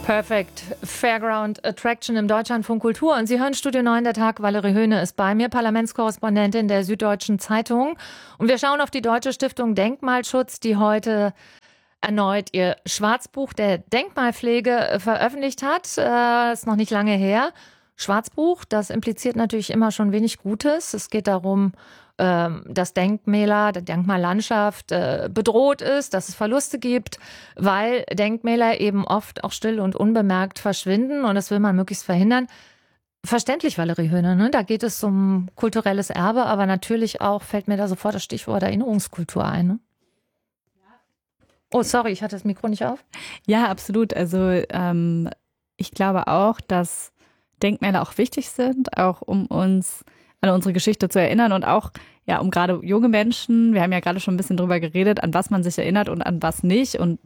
Perfect. Fairground Attraction im Deutschlandfunk Kultur. Und Sie hören Studio 9, der Tag. Valerie Höhne ist bei mir, Parlamentskorrespondentin der Süddeutschen Zeitung. Und wir schauen auf die Deutsche Stiftung Denkmalschutz, die heute erneut ihr Schwarzbuch der Denkmalpflege veröffentlicht hat. Ist noch nicht lange her. Schwarzbuch, das impliziert natürlich immer schon wenig Gutes. Es geht darum, dass Denkmäler, die Denkmallandschaft bedroht ist, dass es Verluste gibt, weil Denkmäler eben oft auch still und unbemerkt verschwinden und das will man möglichst verhindern. Verständlich, Valerie Höhne, ne? Da geht es um kulturelles Erbe, aber natürlich auch, fällt mir da sofort das Stichwort Erinnerungskultur ein. Ne? Oh, sorry, ich hatte das Mikro nicht auf. Ja, absolut. Also ich glaube auch, dass Denkmäler auch wichtig sind, auch um uns an unsere Geschichte zu erinnern und auch, ja, um gerade junge Menschen, wir haben ja gerade schon ein bisschen drüber geredet, an was man sich erinnert und an was nicht und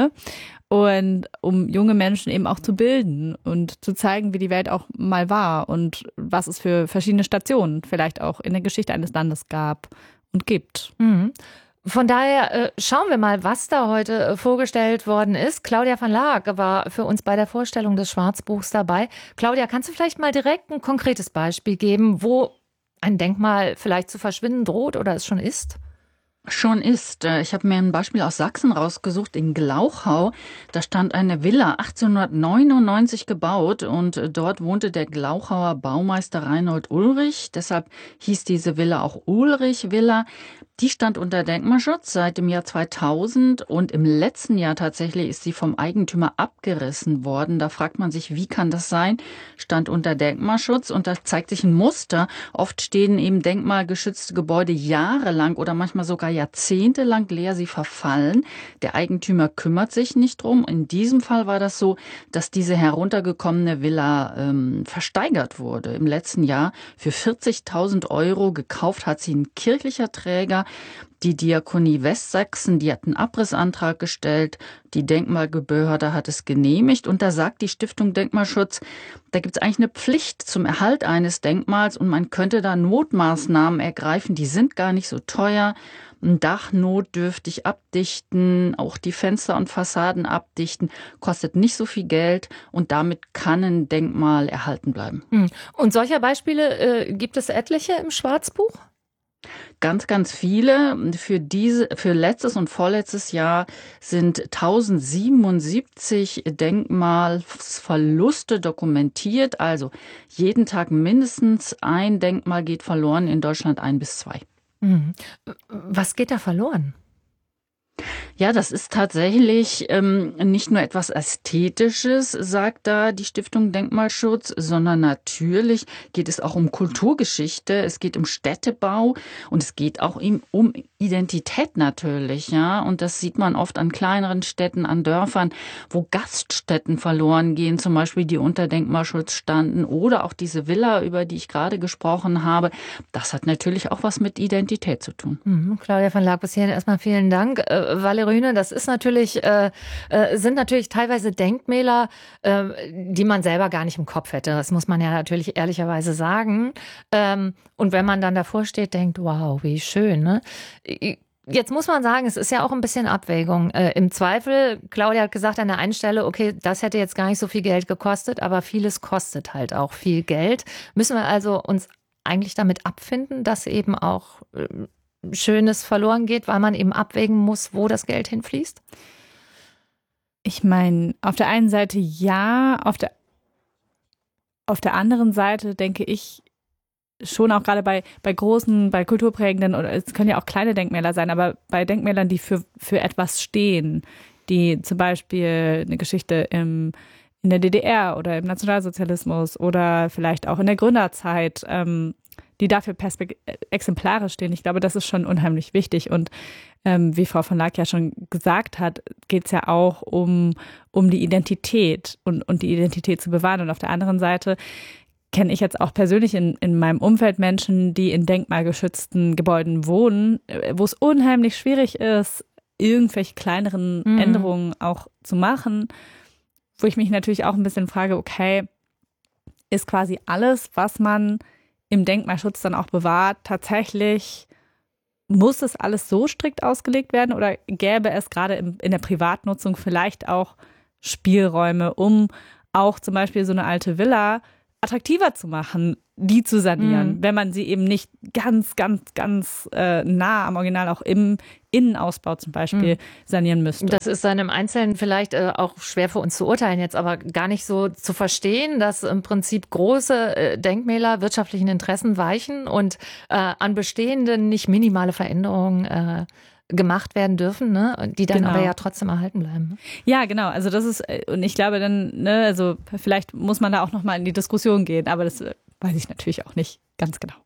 um junge Menschen eben auch zu bilden und zu zeigen, wie die Welt auch mal war und was es für verschiedene Stationen vielleicht auch in der Geschichte eines Landes gab und gibt. Mhm. Von daher schauen wir mal, was da heute vorgestellt worden ist. Claudia van Laak war für uns bei der Vorstellung des Schwarzbuchs dabei. Claudia, kannst du vielleicht mal direkt ein konkretes Beispiel geben, wo ein Denkmal vielleicht zu verschwinden droht oder es schon ist? Schon ist. Ich habe mir ein Beispiel aus Sachsen rausgesucht, in Glauchau. Da stand eine Villa, 1899 gebaut und dort wohnte der Glauchauer Baumeister Reinhold Ulrich. Deshalb hieß diese Villa auch Ulrich-Villa. Die stand unter Denkmalschutz seit dem Jahr 2000 und im letzten Jahr tatsächlich ist sie vom Eigentümer abgerissen worden. Da fragt man sich, wie kann das sein? Stand unter Denkmalschutz und da zeigt sich ein Muster. Oft stehen eben denkmalgeschützte Gebäude jahrelang oder manchmal sogar jahrzehntelang leer, sie verfallen. Der Eigentümer kümmert sich nicht drum. In diesem Fall war das so, dass diese heruntergekommene Villa versteigert wurde. Im letzten Jahr für 40.000 Euro gekauft hat sie ein kirchlicher Träger. Die Diakonie Westsachsen, die hat einen Abrissantrag gestellt. Die Denkmalbehörde hat es genehmigt. Und da sagt die Stiftung Denkmalschutz, da gibt es eigentlich eine Pflicht zum Erhalt eines Denkmals und man könnte da Notmaßnahmen ergreifen. Die sind gar nicht so teuer. Ein Dach notdürftig abdichten, auch die Fenster und Fassaden abdichten, kostet nicht so viel Geld und damit kann ein Denkmal erhalten bleiben. Und solcher Beispiele gibt es etliche im Schwarzbuch? Ganz, ganz viele. Für letztes und vorletztes Jahr sind 1077 Denkmalverluste dokumentiert. Also jeden Tag mindestens ein Denkmal geht verloren, in Deutschland 1 bis 2. Was geht da verloren? Ja, das ist tatsächlich nicht nur etwas Ästhetisches, sagt da die Stiftung Denkmalschutz, sondern natürlich geht es auch um Kulturgeschichte, es geht um Städtebau und es geht auch um Identität natürlich, ja. Und das sieht man oft an kleineren Städten, an Dörfern, wo Gaststätten verloren gehen, zum Beispiel die unter Denkmalschutz standen oder auch diese Villa, über die ich gerade gesprochen habe. Das hat natürlich auch was mit Identität zu tun. Claudia van Laak, bis hierhin erstmal vielen Dank. Valerie Höhne, das ist natürlich, sind natürlich teilweise Denkmäler, die man selber gar nicht im Kopf hätte. Das muss man ja natürlich ehrlicherweise sagen. Und wenn man dann davor steht, denkt, wow, wie schön, ne? Jetzt muss man sagen, es ist ja auch ein bisschen Abwägung. Im Zweifel, Claudia hat gesagt an der einen Stelle, okay, das hätte jetzt gar nicht so viel Geld gekostet, aber vieles kostet halt auch viel Geld. Müssen wir also uns eigentlich damit abfinden, dass eben auch Schönes verloren geht, weil man eben abwägen muss, wo das Geld hinfließt? Ich meine, auf der einen Seite ja, auf der anderen Seite denke ich schon auch gerade bei großen, bei kulturprägenden, oder es können ja auch kleine Denkmäler sein, aber bei Denkmälern, die für etwas stehen, die zum Beispiel eine Geschichte in der DDR oder im Nationalsozialismus oder vielleicht auch in der Gründerzeit, die dafür exemplarisch stehen. Ich glaube, das ist schon unheimlich wichtig. Und wie Frau von Laak ja schon gesagt hat, geht es ja auch um die Identität und die Identität zu bewahren. Und auf der anderen Seite kenne ich jetzt auch persönlich in meinem Umfeld Menschen, die in denkmalgeschützten Gebäuden wohnen, wo es unheimlich schwierig ist, irgendwelche kleineren Änderungen auch zu machen, wo ich mich natürlich auch ein bisschen frage, okay, ist quasi alles, was man im Denkmalschutz dann auch bewahrt, tatsächlich, muss es alles so strikt ausgelegt werden oder gäbe es gerade in der Privatnutzung vielleicht auch Spielräume, um auch zum Beispiel so eine alte Villa attraktiver zu machen, die zu sanieren, wenn man sie eben nicht ganz nah am Original auch im Innenausbau zum Beispiel sanieren müsste. Das ist dann im Einzelnen vielleicht auch schwer für uns zu urteilen jetzt, aber gar nicht so zu verstehen, dass im Prinzip große Denkmäler wirtschaftlichen Interessen weichen und an bestehenden nicht minimale Veränderungen gemacht werden dürfen, ne? Die dann aber ja trotzdem erhalten bleiben. Ne? Ja, genau. Also das ist, und ich glaube dann, ne, also vielleicht muss man da auch nochmal in die Diskussion gehen, aber das weiß ich natürlich auch nicht ganz genau.